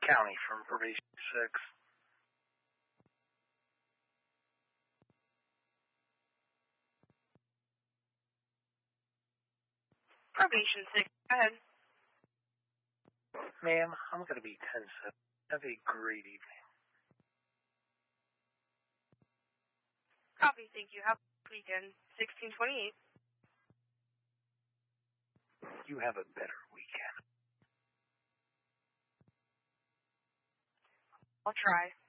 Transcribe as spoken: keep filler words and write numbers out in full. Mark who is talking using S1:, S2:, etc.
S1: County from probation six.
S2: Probation six, go ahead.
S1: Ma'am, I'm going to be ten seven. Have a great evening.
S2: Copy, thank you. Have a good weekend. sixteen twenty-eight.
S1: You have a better weekend.
S2: I'll try.